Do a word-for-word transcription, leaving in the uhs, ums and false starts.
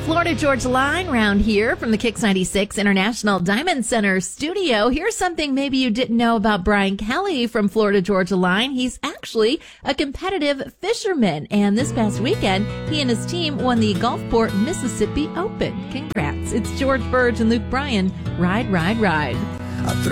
Florida Georgia Line round here from the Kix ninety-six International Diamond Center studio. Here's something maybe you didn't know about Brian Kelly from Florida Georgia Line. He's actually a competitive fisherman, and this past weekend, he and his team won the Gulfport, Mississippi Open. Congrats. It's George Burge and Luke Bryan. Ride, ride, ride. I throw